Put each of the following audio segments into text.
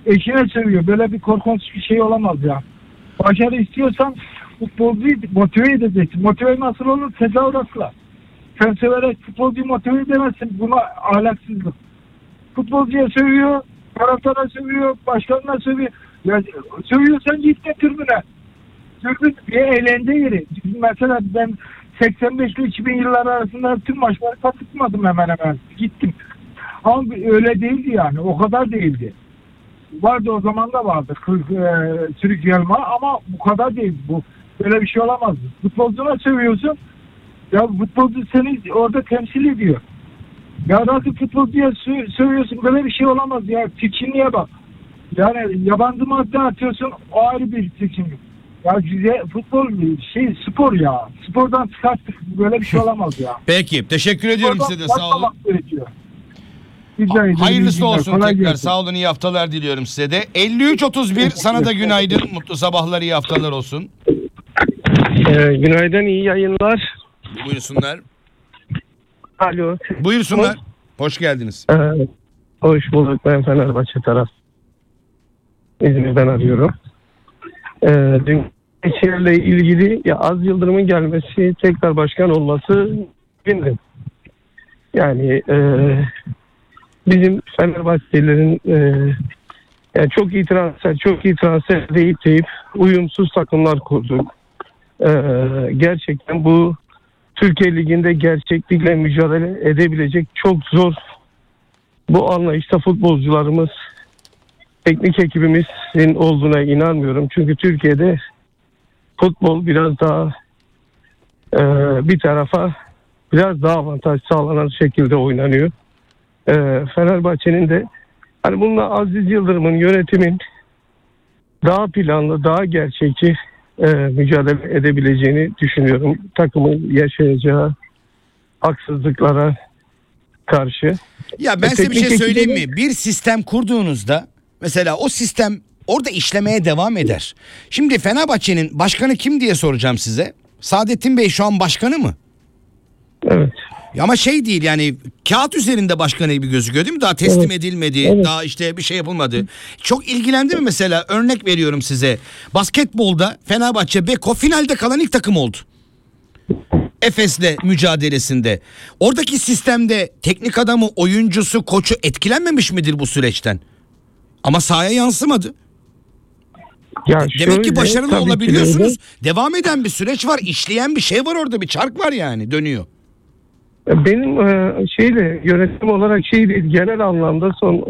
eşine sövüyor. Böyle bir korkunç bir şey olamaz ya. Başarı istiyorsan futbolcuyu motive edeceksin. Motive nasıl olur? Tezahüratla. Sen severek futbolcuyu motive edemezsin. Buna ahlaksızlık. Futbolcuya sövüyor, taraftara sövüyor, başkanına sövüyor. Ya, sövüyorsan git de tribüne. Tribün bir eğlence yeri. Mesela ben 85 ile 2000 yılları arasında tüm maçları katılmadım hemen hemen. Gittim. Ama öyle değildi yani. O kadar değildi. Vardı, o zaman da vardı. Sürük yalma ama bu kadar değil. Bu böyle bir şey olamazdı. Futbolcuna sövüyorsun. Ya futbolcu seni orada temsil ediyor. Ya nasıl futbolcuya sövüyorsun? Böyle bir şey olamaz ya. Tiksinliğe bak. Yani yabancı madde atıyorsun, o ayrı bir tiksinlik. Ya futbol spor ya. Spordan çıkarttık. Böyle bir şey olamaz ya. Peki. Teşekkür ediyorum size de. Sağ olun. Hayırlısı Hayırlısı olsun tekrar. Sağ olun. İyi haftalar diliyorum size de. 5331 sana da günaydın. Mutlu sabahlar, iyi haftalar olsun. Günaydın, iyi yayınlar. Buyursunlar. Alo. Buyursunlar. Hoş geldiniz. Hoş bulduk. Ben Fenerbahçe taraf. İzmir'den arıyorum. Dün içeriyle ilgili ya Az Yıldırım'ın gelmesi, tekrar başkan olması bildim. Yani bizim Fenerbahçelilerin yani çok iyi transfer deyip uyumsuz takımlar kurduk. Gerçekten bu Türkiye Ligi'nde gerçeklikle mücadele edebilecek çok zor bu anlayışta futbolcularımız, teknik ekibimizin olduğuna inanmıyorum. Çünkü Türkiye'de futbol biraz daha bir tarafa biraz daha avantaj sağlanan şekilde oynanıyor. Fenerbahçe'nin de hani bununla Aziz Yıldırım'ın, yönetimin daha planlı, daha gerçekçi mücadele edebileceğini düşünüyorum. Takımın yaşayacağı haksızlıklara karşı. Ya ben size bir şey söyleyeyim mi? Bir sistem kurduğunuzda mesela o sistem orada işlemeye devam eder. Şimdi Fenerbahçe'nin başkanı kim diye soracağım size. Saadettin Bey şu an başkanı mı? Evet. Ama şey değil yani, kağıt üzerinde başkanı gibi gözüküyor değil mi? Daha teslim edilmedi. Evet. Daha işte bir şey yapılmadı. Çok ilgilendi mi mesela? Örnek veriyorum size. Basketbolda Fenerbahçe Beko finalde kalan ilk takım oldu. Efes'le mücadelesinde. Oradaki sistemde teknik adamı, oyuncusu, koçu etkilenmemiş midir bu süreçten? Ama sahaya yansımadı. Ya Demek ki başarılı tabii olabiliyorsunuz. Devam eden bir süreç var. İşleyen bir şey var orada. Bir çark var yani. Dönüyor. Benim yönetim olarak genel anlamda son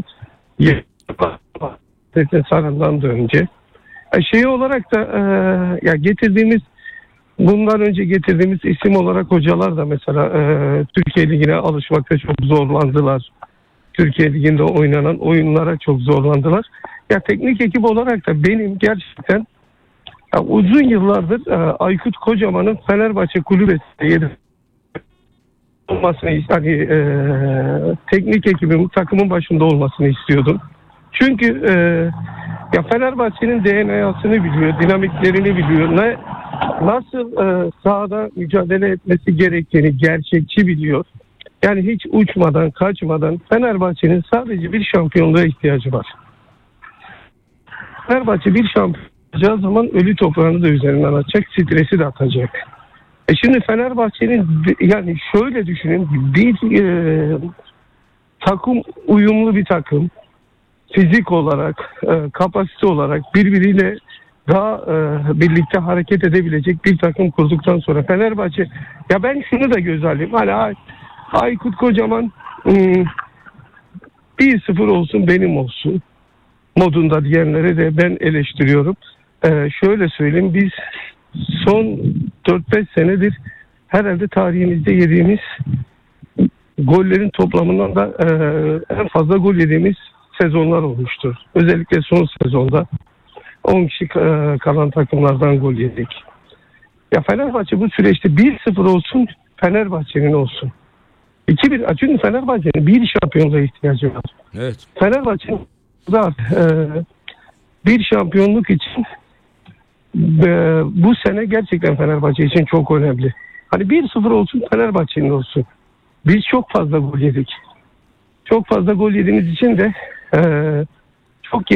sarından da önce olarak da ya bundan önce getirdiğimiz isim olarak hocalar da mesela Türkiye Ligi'ne alışmakta çok zorlandılar. Türkiye Ligi'nde oynanan oyunlara çok zorlandılar. Ya teknik ekip olarak da benim gerçekten uzun yıllardır Aykut Kocaman'ın Fenerbahçe kulübesinde olmasını, teknik ekibim takımın başında olmasını istiyordum. Çünkü ya Fenerbahçe'nin DNA'sını biliyor, dinamiklerini biliyor. Nasıl sahada mücadele etmesi gerektiğini gerçekçi biliyor. Yani hiç uçmadan, kaçmadan Fenerbahçe'nin sadece bir şampiyonluğa ihtiyacı var. Fenerbahçe bir şampiyon olacağı zaman ölü toprağını da üzerinden atacak, stresi de atacak. Şimdi Fenerbahçe'nin yani şöyle düşünün, bir takım uyumlu bir takım, fizik olarak, kapasite olarak birbiriyle daha birlikte hareket edebilecek bir takım kurduktan sonra Fenerbahçe, ya ben şunu da göz alayım, hani Aykut Kocaman 1-0 olsun benim olsun modunda diyenleri de ben eleştiriyorum. Şöyle söyleyeyim, biz son 4-5 senedir herhalde tarihimizde yediğimiz gollerin toplamından da en fazla gol yediğimiz sezonlar olmuştur. Özellikle son sezonda 10 kişi kalan takımlardan gol yedik. Ya Fenerbahçe bu süreçte 1-0 olsun, Fenerbahçe'nin olsun. 2-1, çünkü Fenerbahçe'nin bir şampiyonluğa ihtiyacı var. Evet. Fenerbahçe'nin bir şampiyonluk için bu sene gerçekten Fenerbahçe için çok önemli. Hani 1-0 olsun, Fenerbahçe'nin olsun. Biz çok fazla gol yedik. Çok fazla gol yediğimiz için de çok